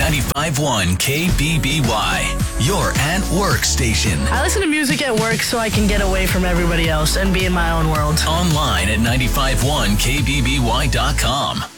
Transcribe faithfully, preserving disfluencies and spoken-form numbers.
ninety-five point one K B B Y, your at-work station. I listen to music at work so I can get away from everybody else and be in my own world. Online at ninety-five point one K B B Y dot com.